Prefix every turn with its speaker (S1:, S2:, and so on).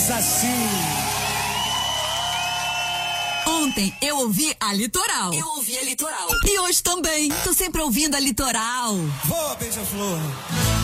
S1: diz assim.
S2: Ontem eu ouvi a Litoral. E hoje também. Tô sempre ouvindo a Litoral.
S1: Boa, beija-flor.